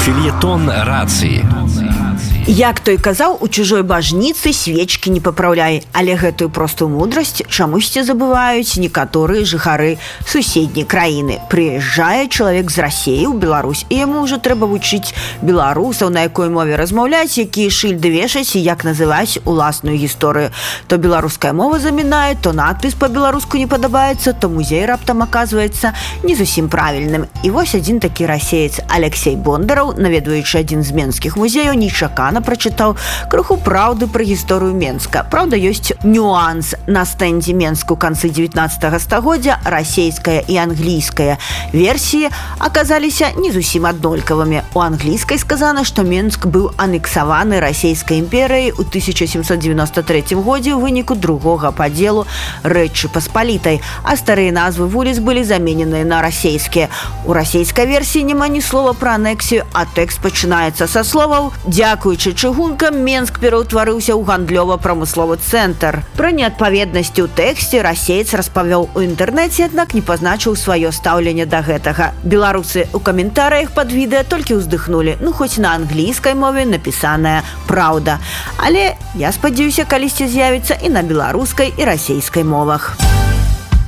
Фельетон рацыі. Як той казаў, у чужой бажніцы свечкі не папраўляй, але гэтую простую мудрасць чамусьці забываюць некаторыя жыхары суседняй краіны. Прыязджае чалавек з Расіі ў Беларусь, і яму ўжо трэба вучыць беларусаў, на якой мове размаўляць, якія шыльды вешаць і як называць уласную гісторыю. То беларуская мова замінае, то надпіс па-беларуску не падабаецца, то музей раптам аказваецца не зусім правільным. І вось адзін такі расеец Алексей Бондараў, наведваючы адзін з менскіх музеяў, нечакана прачытаў крыху праўды пра гісторыю Менска. Праўда, ёсць нюанс. На стэндзе Менску канцы 19 стагоддзя расейская і англійская версіі аказаліся не зусім аднолькавымі. У англійскай сказана, што Менск быў анексаваны расійскай імперыяй у 1793 годзе ў выніку другога падзелу Рэчы Паспалітай, а старыя назвы вуліц былі замененыя на расейскія. У расійскай версіі няма ні слова пра анексію, а тэкст пачынаецца са словаў «Дзякуючы чыгункам Менск пераўтварыўся ў гандлёва-прамысловы цэнтр». Пра неадпаведнасці ў тэксце расеец распавёў у інтэрнэце, аднак не пазначыў сваё стаўленне да гэтага. Беларусы ў каментарыях пад відэа толькі ўздыхнулі, хоць на англійскай мове напісаная «Праўда». Але я спадзяюся, калісьці з'явіцца і на беларускай і расейскай мовах.